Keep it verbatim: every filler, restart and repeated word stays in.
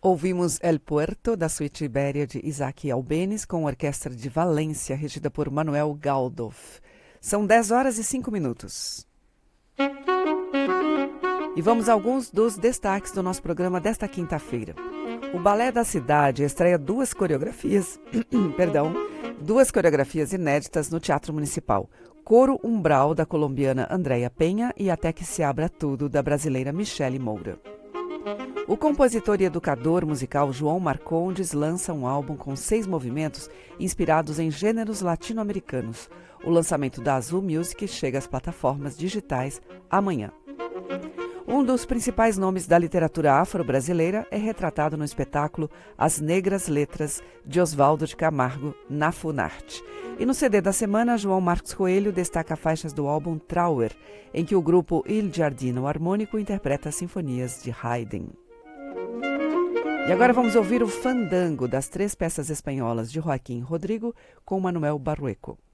Ouvimos El Puerto, da suíte Ibéria de Isaac Albéniz, com a orquestra de Valência, regida por Manuel Galdov. São dez horas e cinco minutos. E vamos a alguns dos destaques do nosso programa desta quinta-feira. O Balé da Cidade estreia duas coreografias, perdão, duas coreografias inéditas no Teatro Municipal. Coro Umbral, da colombiana Andréia Penha, e Até que se abra tudo, da brasileira Michele Moura. O compositor e educador musical João Marcondes lança um álbum com seis movimentos inspirados em gêneros latino-americanos. O lançamento da Azul Music chega às plataformas digitais amanhã. Um dos principais nomes da literatura afro-brasileira é retratado no espetáculo As Negras Letras, de Oswaldo de Camargo, na Funarte. E no C D da semana, João Marcos Coelho destaca faixas do álbum Trauer, em que o grupo Il Giardino Harmônico interpreta sinfonias de Haydn. E agora vamos ouvir o Fandango, das três peças espanholas de Joaquim Rodrigo, com Manuel Barrueco.